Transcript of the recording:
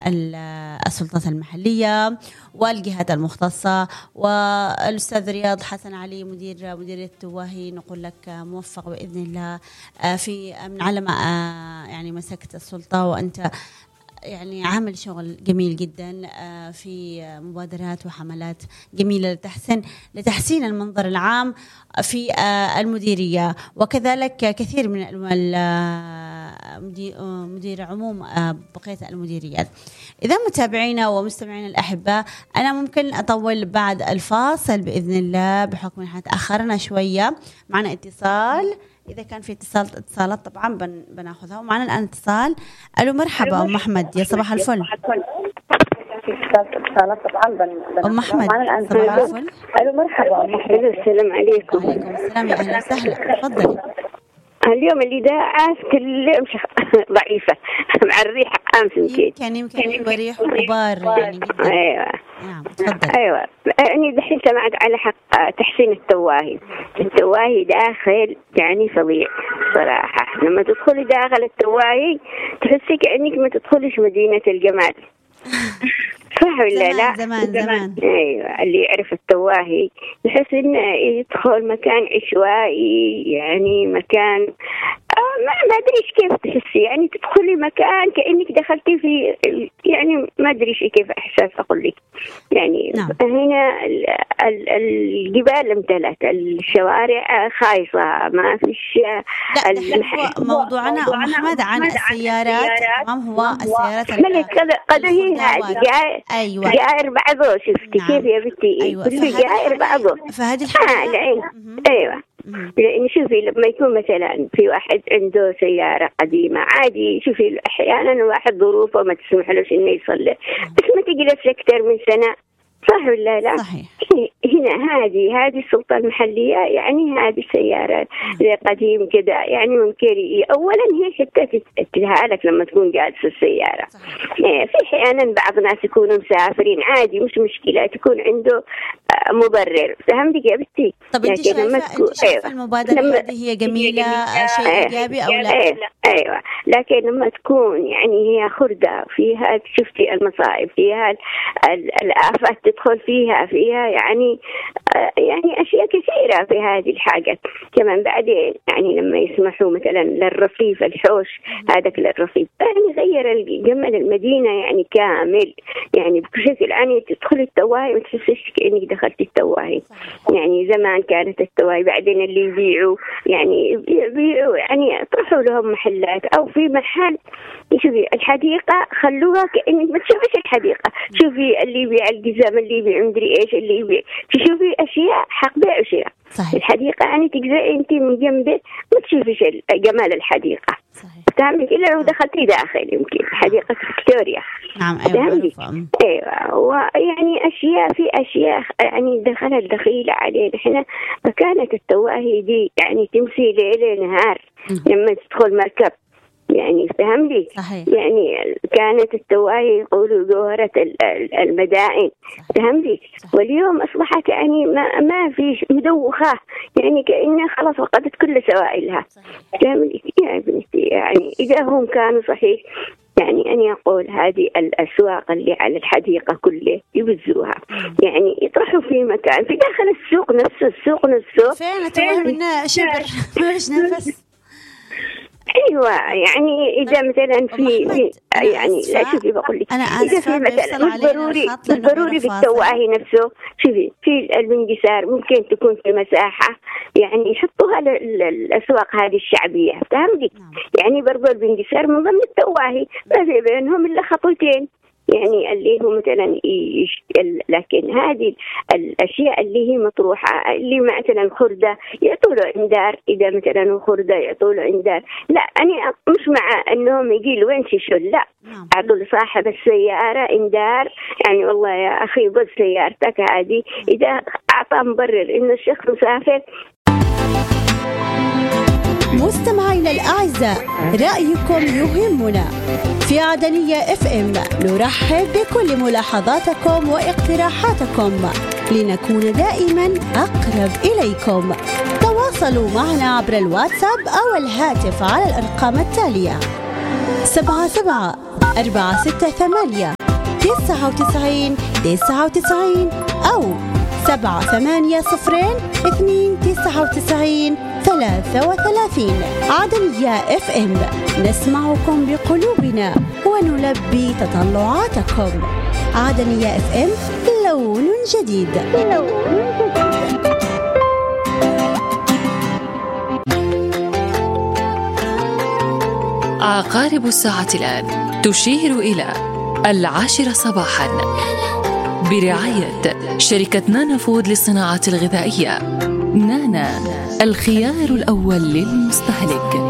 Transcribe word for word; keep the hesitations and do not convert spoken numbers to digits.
السلطات المحلية والجهات المختصة. والأستاذ رياض حسن علي مدير مديرية التواهي نقول لك موفق بإذن الله في من على ما يعني مسكت السلطة، وأنت يعني عامل شغل جميل جدا في مبادرات وحملات جميلة لتحسين لتحسين المنظر العام في المديرية، وكذلك كثير من مدير عموم بقية المديريات. إذا متابعينا ومستمعينا الأحباء، أنا ممكن أطول بعد الفاصل بإذن الله بحكم أن تأخرنا شوية. معنا اتصال، إذا كان في اتصال اتصالات طبعا بن بناخذها. ومعنا الآن اتصال. ألو مرحبا أم أحمد، يا صباح الفل. اتصالات طبعا بن أم أحمد صباح الفل. ألو مرحبا أم أحمد، السلام عليكم. وعليكم السلام، يا أهلا وسهلا، تفضلي. اليوم الإذاعة كل مش ضعيفة مع الريح أمس يمكن كان يمكن وريح وغبار يعني جدا. أيوة نعم تفضل. أيوة يعني دحين سمعت على حق تحسين التواهي. التواهي داخل يعني فظيع صراحة. لما تدخلي داخل التواهي تحسي كأنك ما تدخليش مدينة الجمال. صح ولا لا؟ زمان زمان. ايوه اللي يعرف التواهي يحس انه يدخل مكان عشوائي، يعني مكان ما ما ادري ايش كيف تحسي، يعني تدخلي مكان كانك دخلتي في يعني ما ادري ايش كيف احساس اقول لك. يعني نعم. هنا الجبال امتلت، الشوارع خايصة، ما فيش. لا موضوعنا محمد عن السيارات. تمام، هو السيارات قد هي جاي أيوة. جائر بعضه. شفتي نعم. كيف يا بنتي؟ أيوة. كل جائر بعضه. فهذه الحاجة آه أيوة. لأن شوفي لما يكون مثلا في واحد عنده سيارة قديمة عادي، شوفي أحيانا واحد ظروفه ما تسمح له إنه يصلي، بس ما تجلس أكثر من سنة. صح ولا لا؟ صحيح. هنا هذه هذه السلطة المحلية، يعني هذه السيارات زي قديم كده، يعني ممكن أولا هي حتى تتهالك لما تكون جالسة السيارة. صحيح. في أحيانا بعض الناس يكونوا مسافرين عادي مش مشكلة، تكون عنده مبرر. فهمتك يا بنتي؟ طب انت شايفة, انت شايفة المبادرة هذه هي جميلة شيء إيجابي أو لا؟ أيوة. أيوة. لكن لما تكون يعني هي خردة فيها، شفتي المصائب فيها، الآفات تدخل فيها فيها يعني يعني أشياء كثيرة في هذه الحاجة. كمان بعدين يعني لما يسمحوا مثلا للرصيف الحوش هذاك للرصيف، يعني غير الجمل المدينة يعني كامل، يعني بشكل يعني تدخل التواهي ما تحسش كأنك دخلت التواهي. يعني زمان كانت التواهي، بعدين اللي يبيعوا يعني يبيعوا يعني طرحوا لهم محلات أو في محل. شوفي الحديقة خلوها كأنك ما تشوفيش الحديقة، شوفي اللي يبيع الجزام، اللي يبيع مدري إيش، اللي يبيع، تشوفي أشياء حق بيع وشراء. الحديقة يعني تجزئي أنت من جنبه ما تشوفيش جمال الحديقة. تعملي إلا لو دخلتي داخل يمكن حديقة فيكتوريا. نعم أيوة. أيوة. ويعني أشياء في أشياء يعني دخلت دخيلة علينا إحنا. فكانت التواهي دي يعني تمشي ليل نهار لما تدخل مركب، يعني فهمتي؟ يعني كانت التواهي يقولوا جوهرة المدائن. فهمتي؟ واليوم أصبحت يعني ما ما فيش مدوخة، يعني كأنها خلاص فقدت كل سوائلها. فهمتي يا بنتي؟ يعني إذا هم كانوا صحيح، يعني أنا أقول هذه الأسواق اللي على الحديقة كلها يبزوها، يعني يطرحوا في مكان في داخل السوق نفسه، السوق نفسه فين توه منا شبر مش نفس. ايوه يعني اذا مثلا في, في يعني لا شوفي بقول لك اذا في مثلا مش ضروري مش ضروري في التواهي نفسه. شوفي في البنجسار ممكن تكون في مساحه يعني يحطوها للاسواق هذه الشعبيه. فهمتي؟ يعني برضو البنجسار من ضمن التواهي ما في بينهم الا خطوتين، يعني اللي هو مثلا يش... لكن هذه الأشياء اللي هي مطروحة، اللي مثلا خردة يعطوا له إنذار، إذا مثلا خردة يعطوا له إنذار. لا أنا مش مع أنهم يجيلوا وين شيشون، لا أعطوا لصاحب السيارة إنذار، يعني والله يا أخي بس سيارتك هذه إذا أعطى مبرر إنه الشخص مسافر. مستمعينا الأعزاء، رأيكم يهمنا. في عدنية اف ام نرحب بكل ملاحظاتكم واقتراحاتكم لنكون دائما أقرب إليكم. تواصلوا معنا عبر الواتساب أو الهاتف على الأرقام التالية: سبعة سبعة أربعة ستة ثمانية تسعة وتسعين تسعة وتسعين أو سبعة ثمانية صفرين اثنين تسعة وتسعين ثلاثة وثلاثين. عدنية اف ام، نسمعكم بقلوبنا ونلبي تطلعاتكم. عدنية اف ام، لون جديد. عقارب الساعة الآن تشير إلى العاشرة صباحا برعاية شركة نانا فود للصناعة الغذائية. نانا، الخيار الأول للمستهلك.